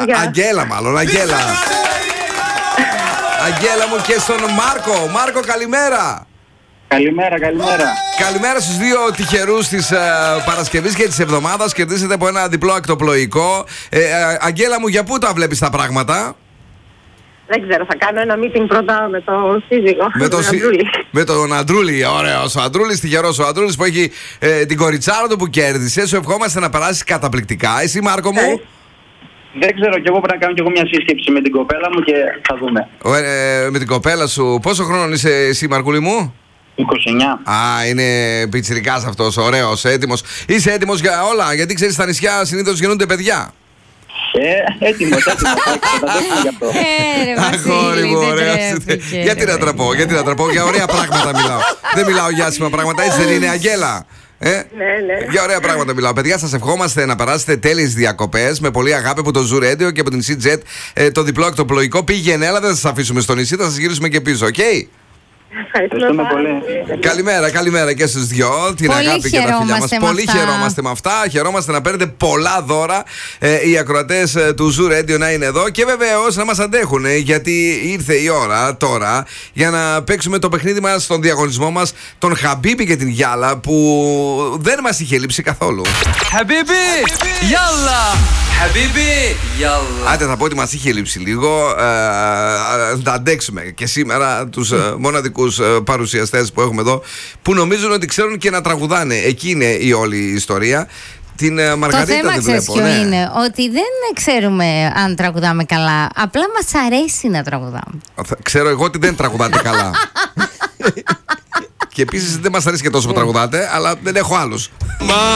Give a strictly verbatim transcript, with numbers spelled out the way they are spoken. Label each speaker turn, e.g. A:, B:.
A: Αγγέλα, μάλλον. Αγγέλα. Αγγέλα μου, και στον Μάρκο. Μάρκο, καλημέρα.
B: Καλημέρα, καλημέρα.
A: Καλημέρα στους δύο τυχερούς της uh, Παρασκευής και της εβδομάδας. Κερδίσετε από ένα διπλό ακτοπλοϊκό. Ε, uh, Αγγέλα μου, για πού τα βλέπεις τα πράγματα?
C: Δεν ξέρω, θα κάνω ένα meeting πρώτα με τον σύζυγο.
A: Με τον,
C: τον Αντρούλη.
A: Με τον Αντρούλη, ωραίος ο Αντρούλης, τυχερός ο Αντρούλης που έχει ε, την κοριτσάρα του που κέρδισε. Σου ευχόμαστε να περάσεις καταπληκτικά. Εσύ, Μάρκο μου?
C: Ε.
B: Δεν ξέρω, και εγώ πρέπει να κάνω κι εγώ μια σύσκεψη με την κοπέλα μου και θα δούμε.
A: Ε, με την κοπέλα σου, πόσο χρόνο είσαι εσύ, Μαρκούλη μου?
B: είκοσι εννιά.
A: Α, είναι πιτσιρικάς αυτός, ωραίος, έτοιμος. Είσαι έτοιμος για όλα? Γιατί ξέρεις, στα νησιά συνήθως γεννούνται παιδιά.
B: Ε, έτοιμος, έτοιμος.
A: Αγόρι μου, ωραίος. Γιατί να τραπώ, γιατί να τραπώ, για ωραία πράγματα μιλάω. Δεν μιλάω για άσχημα πράγματα, έτσι δεν είναι, Αγγέλα? Ε?
C: Ναι, ναι.
A: Για ωραία πράγματα μιλάω. Παιδιά, σας ευχόμαστε να περάσετε τέλειες διακοπές με πολύ αγάπη από το Zoo Radio και από την Seajet. Ε, το διπλό ακτοπλοϊκό πήγαινε, αλλά δεν θα σας αφήσουμε στο νησί, θα σας γυρίσουμε και πίσω, οκ? Okay?
B: Ευχαριστούμε πολύ.
A: Καλημέρα, καλημέρα και στους δυο. Την
D: πολύ
A: αγάπη και τα φιλιά μας. Πολύ
D: αυτά.
A: χαιρόμαστε με αυτά. Χαιρόμαστε να παίρνετε πολλά δώρα. Ε, οι ακροατές ε, του Zoo Radio να είναι εδώ. Και βεβαίως να μας αντέχουν. Ε, γιατί ήρθε η ώρα τώρα για να παίξουμε το παιχνίδι μας, στον διαγωνισμό μας, τον Χαμπίμπι και την Γιάλα, που δεν μας είχε λείψει καθόλου.
E: Χαμπίμπι! Γιάλα! Χαμπίμπι! Γιάλα!
A: Άντε, θα πω ότι μας είχε λείψει λίγο. Ε, ε, θα αντέξουμε και σήμερα τους ε, μοναδικούς ε, παρουσιαστές που έχουμε εδώ, που νομίζουν ότι ξέρουν και να τραγουδάνε. Εκεί είναι η όλη η ιστορία. Την uh, Μαργαρίτα
D: το θέμα,
A: δεν
D: ξέρεις
A: βλέπω.
D: ποιο
A: Ναι.
D: είναι? Ότι δεν ξέρουμε αν τραγουδάμε καλά. Απλά μας αρέσει να τραγουδάμε.
A: Ξέρω εγώ ότι δεν τραγουδάτε καλά. Και επίσης δεν μας αρέσει και τόσο που τραγουδάτε, αλλά δεν έχω άλλους.